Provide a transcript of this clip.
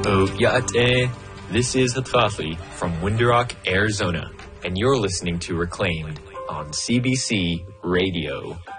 Ya'ate. This is Hatfafi from Window-Rock, Arizona, and you're listening to Reclaimed on CBC Radio.